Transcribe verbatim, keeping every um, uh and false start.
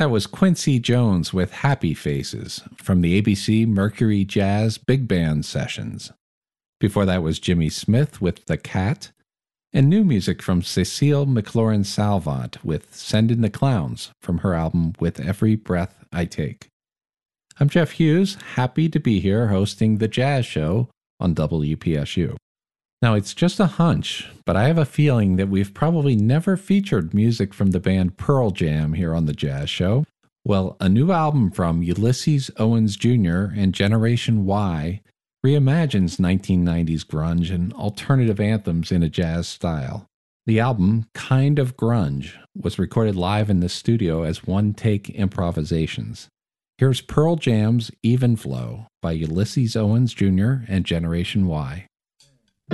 That was Quincy Jones with Happy Faces from the A B C Mercury Jazz Big Band Sessions. Before that was Jimmy Smith with The Cat, and new music from Cecile McLaurin Salvant with Send in the Clowns from her album With Every Breath I Take. I'm Jeff Hughes, happy to be here hosting The Jazz Show on W P S U. Now, it's just a hunch, but I have a feeling that we've probably never featured music from the band Pearl Jam here on The Jazz Show. Well, a new album from Ulysses Owens Junior and Generation Y reimagines nineteen nineties grunge and alternative anthems in a jazz style. The album, Kind of Grunge, was recorded live in the studio as one-take improvisations. Here's Pearl Jam's Even Flow by Ulysses Owens Junior and Generation Y.